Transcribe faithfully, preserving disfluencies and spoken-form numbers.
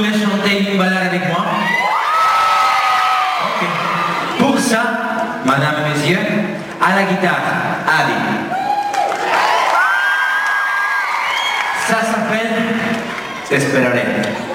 voulez chanter une balade avec moi? Ok. Pour ça, madame et messieurs, à la guitare, Adi. Ça s'appelle T'espéraré.